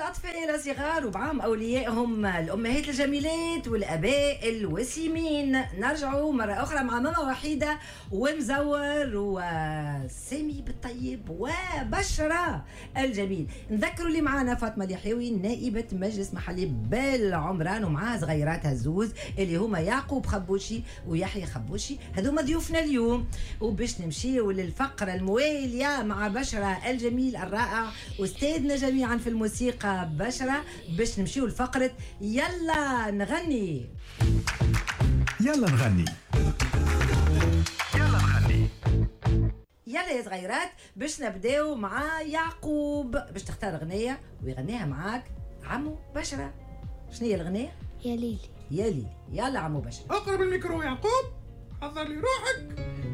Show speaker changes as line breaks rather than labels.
الأطفال صغار وبعام أوليائهم الأمهات الجميلات والأباء الوسيمين. نرجعوا مرة أخرى مع ماما وحيدة ومزور وسامي بالطيب وبشرة الجميل. نذكروا اللي معانا فاطمة اليحيوي نائبة مجلس محلي بالعمران ومعها صغيراتها الزوز اللي هما يعقوب خبوشي ويحيى خبوشي. هذوما ضيوفنا اليوم، وباش نمشيو للفقرة الموالية مع بشرة الجميل الرائع أستاذنا جميعا في الموسيقى بشرة، باش نمشيو لفقرة يلا نغني.
يلا نغني.
يلا يا صغيرات باش نبداو مع يعقوب باش تختار غنية ويغنيها معاك عمو بشرة. شنو هي الغنية؟
يا ليلي.
يا ليلي. يلا عمو بشرة
اقرب الميكرو يعقوب، حضر لي روحك.